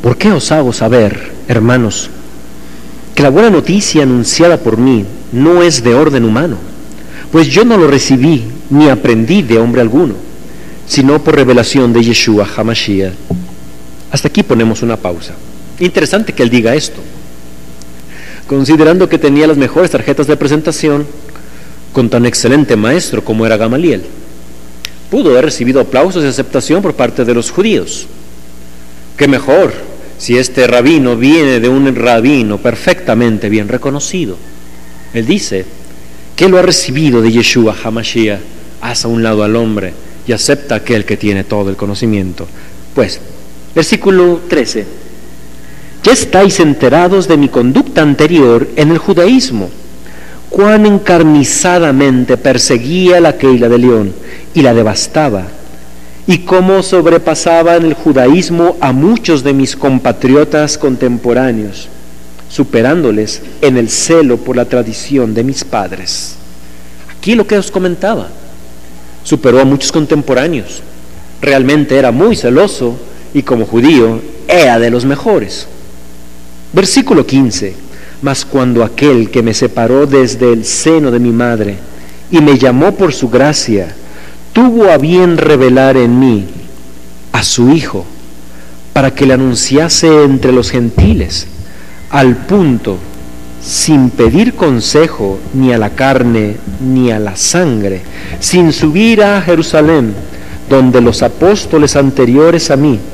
¿Por qué os hago saber, hermanos, que la buena noticia anunciada por mí no es de orden humano? Pues yo no lo recibí ni aprendí de hombre alguno, sino por revelación de Yeshua HaMashiach. Hasta aquí ponemos una pausa. Interesante que él diga esto, considerando que tenía las mejores tarjetas de presentación con tan excelente maestro como era Gamaliel. Pudo haber recibido aplausos y aceptación por parte de los judíos. Qué mejor si este rabino viene de un rabino perfectamente bien reconocido. Él dice que lo ha recibido de Yeshua HaMashiach. Haz a un lado al hombre y acepta a aquel que tiene todo el conocimiento. Pues, versículo 13. Ya estáis enterados de mi conducta anterior en el judaísmo, cuán encarnizadamente perseguía la Keila de León y la devastaba, y cómo sobrepasaba en el judaísmo a muchos de mis compatriotas contemporáneos, superándoles en el celo por la tradición de mis padres. Aquí lo que os comentaba, superó a muchos contemporáneos, realmente era muy celoso y como judío era de los mejores. Versículo 15. Mas cuando aquel que me separó desde el seno de mi madre y me llamó por su gracia, tuvo a bien revelar en mí a su Hijo, para que le anunciase entre los gentiles, al punto, sin pedir consejo ni a la carne ni a la sangre, sin subir a Jerusalén, donde los apóstoles anteriores a mí,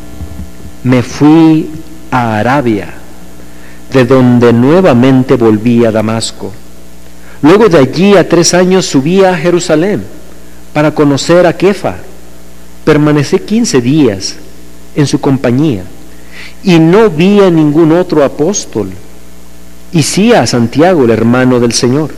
me fui a Arabia, de donde nuevamente volví a Damasco. Luego de allí a 3 años subí a Jerusalén para conocer a Kefa. Permanecí 15 días en su compañía y no vi a ningún otro apóstol, y sí a Santiago, el hermano del Señor.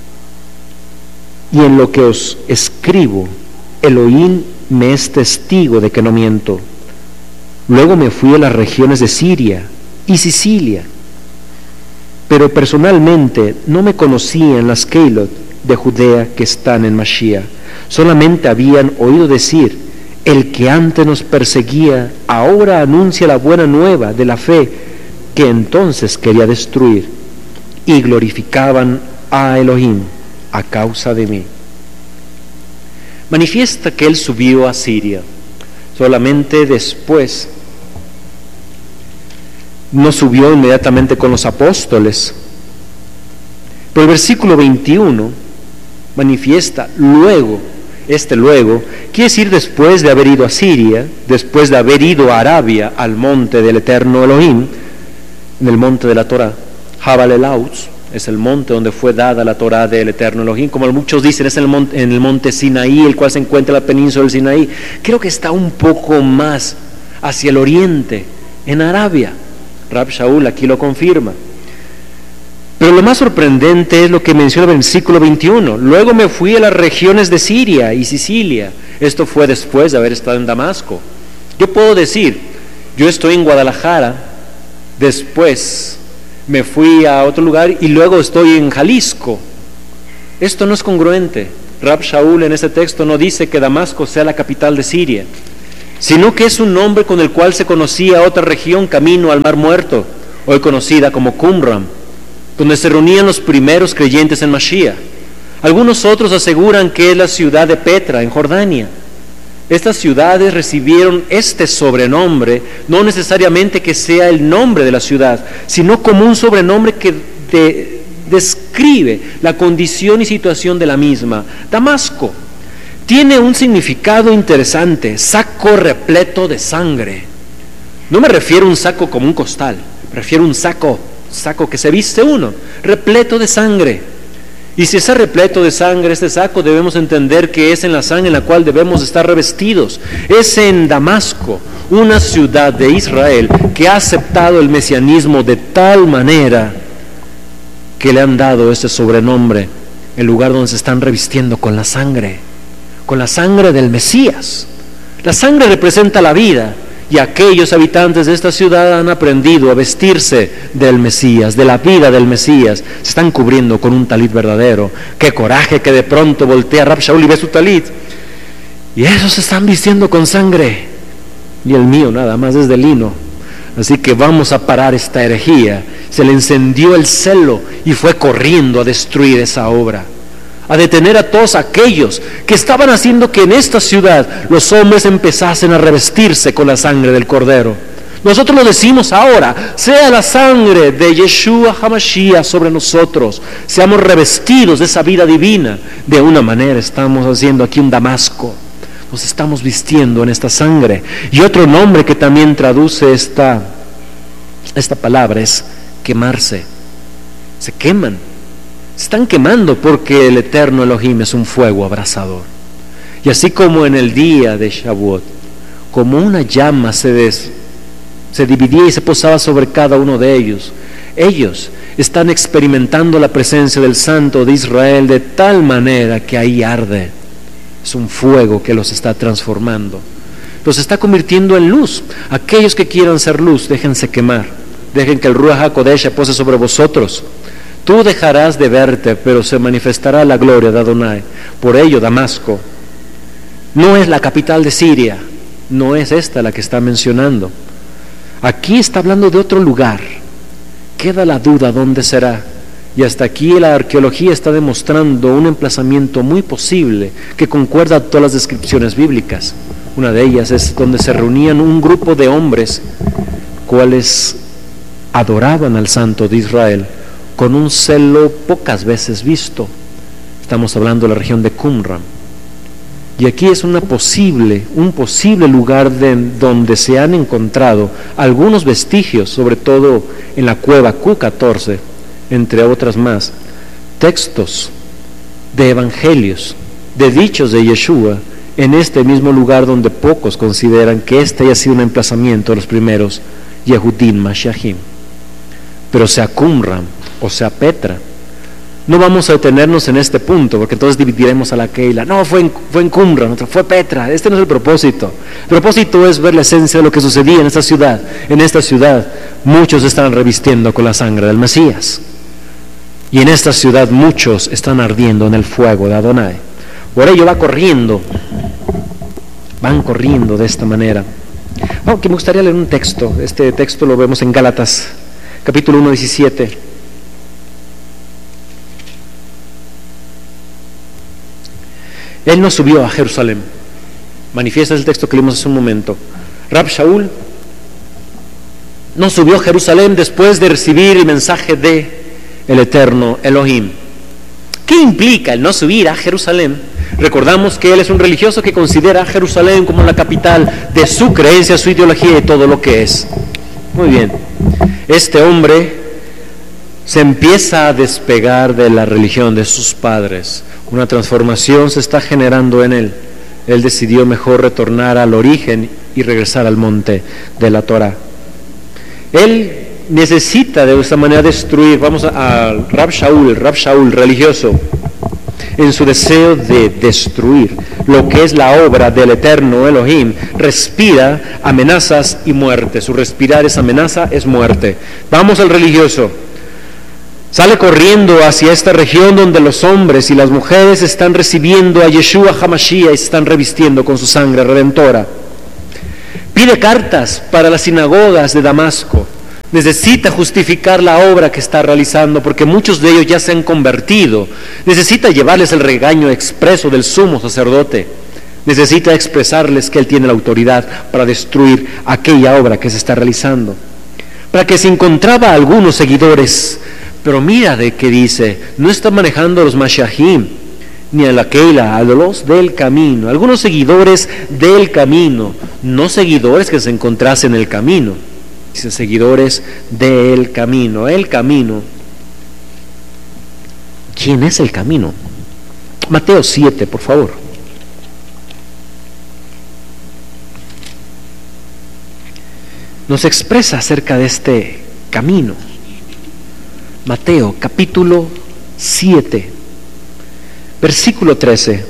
Y en lo que os escribo, Elohim me es testigo de que no miento. Luego me fui a las regiones de Siria y Sicilia, pero personalmente no me conocían las Keilot de Judea que están en Mashiach. Solamente habían oído decir: el que antes nos perseguía ahora anuncia la buena nueva de la fe que entonces quería destruir, y glorificaban a Elohim a causa de mí. Manifiesta que él subió a Siria. Solamente después no subió inmediatamente con los apóstoles. Pero el versículo 21 manifiesta luego. Luego quiere decir después de haber ido a Siria, después de haber ido a Arabia, al monte del eterno Elohim, en el monte de la Torah. Jabal el-Autz es el monte donde fue dada la Torah del eterno Elohim, como muchos dicen, es en el monte Sinaí, el cual se encuentra en la península del Sinaí. Creo que está un poco más hacia el oriente, en Arabia. Rab Shaul aquí lo confirma. Pero lo más sorprendente es lo que menciona el versículo 21. Luego me fui a las regiones de Siria y Sicilia. Esto fue después de haber estado en Damasco. Yo puedo decir, yo estoy en Guadalajara, después me fui a otro lugar y luego estoy en Jalisco. Esto no es congruente. Rab Shaul en ese texto no dice que Damasco sea la capital de Siria, sino que es un nombre con el cual se conocía otra región camino al Mar Muerto, hoy conocida como Qumran, donde se reunían los primeros creyentes en Mashiach. Algunos otros aseguran que es la ciudad de Petra, en Jordania. Estas ciudades recibieron este sobrenombre, no necesariamente que sea el nombre de la ciudad, sino como un sobrenombre que describe la condición y situación de la misma. Damasco tiene un significado interesante: saco repleto de sangre. No me refiero a un saco como un costal, me refiero a un saco que se viste uno, repleto de sangre. Y si está repleto de sangre este saco, debemos entender que es en la sangre en la cual debemos estar revestidos. Es en Damasco, una ciudad de Israel que ha aceptado el mesianismo de tal manera que le han dado este sobrenombre, el lugar donde se están revistiendo con la sangre del Mesías. La sangre representa la vida, y aquellos habitantes de esta ciudad han aprendido a vestirse del Mesías, de la vida del Mesías. Se están cubriendo con un talit verdadero. Qué coraje que de pronto voltea Rab Shaul y ve su talit, y esos se están vistiendo con sangre, y el mío nada más es de lino. así que vamos a parar esta herejía. Se le encendió el celo y fue corriendo a destruir esa obra, a detener a todos aquellos que estaban haciendo que en esta ciudad los hombres empezasen a revestirse con la sangre del Cordero. Nosotros lo decimos ahora: sea la sangre de Yeshua HaMashiach sobre nosotros, seamos revestidos de esa vida divina. De una manera estamos haciendo aquí un Damasco, nos estamos vistiendo en esta sangre. Y otro nombre que también traduce esta palabra es quemarse. Se queman, se están quemando, porque el eterno Elohim es un fuego abrasador. Y así como en el día de Shavuot, como una llama se dividía y se posaba sobre cada uno de ellos, ellos están experimentando la presencia del Santo de Israel de tal manera que ahí arde. Es un fuego que los está transformando, los está convirtiendo en luz. Aquellos que quieran ser luz, déjense quemar. Dejen que el Ruach HaKodesh pose sobre vosotros. Tú dejarás de verte, pero se manifestará la gloria de Adonai. Por ello, Damasco no es la capital de Siria, no es esta la que está mencionando. Aquí está hablando de otro lugar. Queda la duda dónde será. Y hasta aquí la arqueología está demostrando un emplazamiento muy posible que concuerda con todas las descripciones bíblicas. Una de ellas es donde se reunían un grupo de hombres cuales adoraban al Santo de Israel con un celo pocas veces visto. Estamos hablando de la región de Qumran. Y aquí es un posible lugar donde se han encontrado algunos vestigios, sobre todo en la cueva Q14, entre otras más, textos de evangelios, de dichos de Yeshua, en este mismo lugar donde pocos consideran que este haya sido un emplazamiento de los primeros Yehudim Mashiachim. Pero sea Qumran o sea Petra, no vamos a detenernos en este punto, porque entonces dividiremos a la Keila. No, fue en Qumran, otro fue Petra. Este no es el propósito. El propósito es ver la esencia de lo que sucedía en esta ciudad. En esta ciudad muchos están revistiendo con la sangre del Mesías, y en esta ciudad muchos están ardiendo en el fuego de Adonai. Por ello van corriendo de esta manera. Aunque me gustaría leer un texto. Este texto lo vemos en Gálatas capítulo 1, 17. Él no subió a Jerusalén. Manifiesta el texto que leímos hace un momento. Rab Shaul no subió a Jerusalén después de recibir el mensaje de el eterno Elohim. ¿Qué implica el no subir a Jerusalén? Recordamos que él es un religioso que considera a Jerusalén como la capital de su creencia, su ideología y todo lo que es. Muy bien, este hombre se empieza a despegar de la religión de sus padres. Una transformación se está generando en él. Él decidió mejor retornar al origen y regresar al monte de la Torah. Él necesita de esta manera destruir. Vamos a Rab Shaul religioso, en su deseo de destruir lo que es la obra del eterno Elohim, respira amenazas y muerte. Su respirar es amenaza, es muerte. Vamos al religioso. Sale corriendo hacia esta región donde los hombres y las mujeres están recibiendo a Yeshua HaMashiach y se están revistiendo con su sangre redentora. Pide cartas para las sinagogas de Damasco. Necesita justificar la obra que está realizando, porque muchos de ellos ya se han convertido. Necesita llevarles el regaño expreso del sumo sacerdote. Necesita expresarles que él tiene la autoridad para destruir aquella obra que se está realizando. Para que se encontraba algunos seguidores. Pero mira de qué dice: no está manejando a los Mashiachim ni a la Keila, a los del camino. Algunos seguidores del camino, no seguidores que se encontrasen en el camino. Dice seguidores del camino. El camino. ¿Quién es el camino? Mateo 7, por favor. Nos expresa acerca de este camino. Mateo capítulo 7, versículo 13.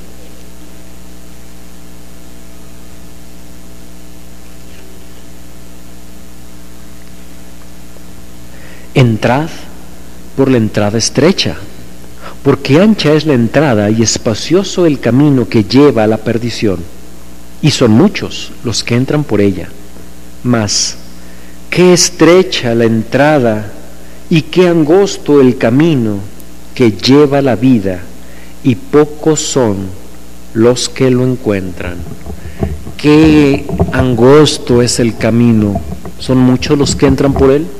Entrad por la entrada estrecha, porque ancha es la entrada y espacioso el camino que lleva a la perdición, y son muchos los que entran por ella. Mas qué estrecha la entrada y qué angosto el camino que lleva la vida, y pocos son los que lo encuentran. Qué angosto es el camino. ¿Son muchos los que entran por él?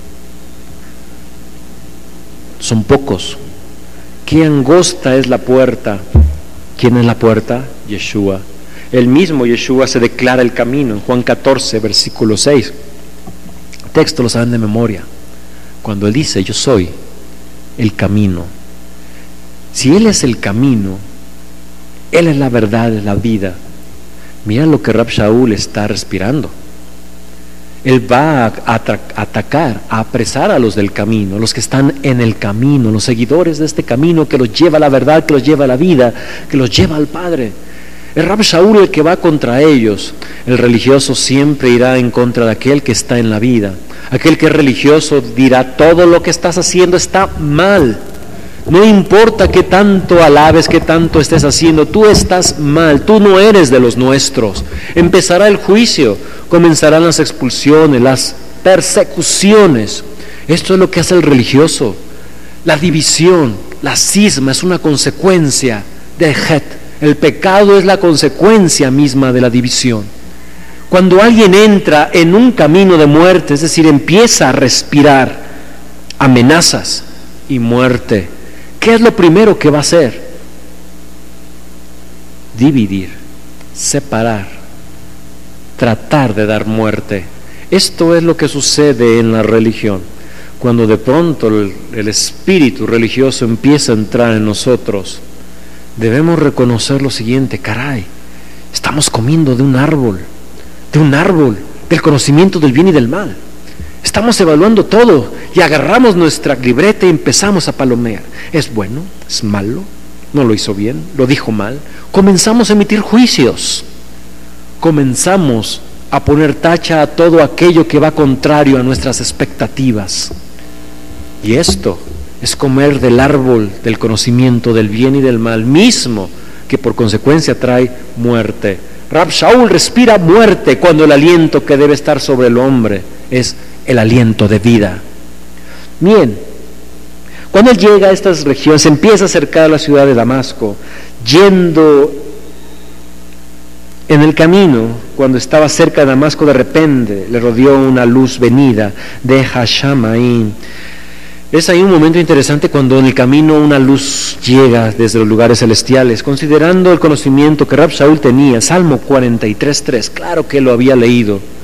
Son pocos. Qué angosta es la puerta. ¿Quién es la puerta? Yeshua. El mismo Yeshua se declara el camino en Juan 14, versículo 6. El texto lo saben de memoria. Cuando él dice, yo soy el camino. Si él es el camino, él es la verdad, es la vida. Mira lo que Rab Shaul está respirando. Él va a atacar, a apresar a los del camino, los que están en el camino, los seguidores de este camino que los lleva a la verdad, que los lleva a la vida, que los lleva al Padre. El Rab Shaul el que va contra ellos. El religioso siempre irá en contra de aquel que está en la vida. Aquel que es religioso dirá, todo lo que estás haciendo está mal. No importa qué tanto alabes, qué tanto estés haciendo, tú estás mal, tú no eres de los nuestros. Empezará el juicio, comenzarán las expulsiones, las persecuciones. Esto es lo que hace el religioso. La división, la cisma es una consecuencia de Het. El pecado es la consecuencia misma de la división. Cuando alguien entra en un camino de muerte, es decir, empieza a respirar amenazas y muerte, ¿qué es lo primero que va a hacer? Dividir, separar, tratar de dar muerte. Esto es lo que sucede en la religión. Cuando de pronto el espíritu religioso empieza a entrar en nosotros, debemos reconocer lo siguiente: caray, estamos comiendo de un árbol, del conocimiento del bien y del mal. Estamos evaluando todo y agarramos nuestra libreta y empezamos a palomear. ¿Es bueno? ¿Es malo? ¿No lo hizo bien? ¿Lo dijo mal? Comenzamos a emitir juicios. Comenzamos a poner tacha a todo aquello que va contrario a nuestras expectativas. Y esto es comer del árbol del conocimiento del bien y del mal mismo, que por consecuencia trae muerte. Rab Shaul respira muerte cuando el aliento que debe estar sobre el hombre es el aliento de vida. Bien, cuando él llega a estas regiones, empieza a acercar a la ciudad de Damasco, yendo en el camino. Cuando estaba cerca de Damasco, de repente le rodeó una luz venida de Hashamaim. Es ahí un momento interesante cuando en el camino una luz llega desde los lugares celestiales. Considerando el conocimiento que Rab Shaul tenía, Salmo 43:3, claro que lo había leído.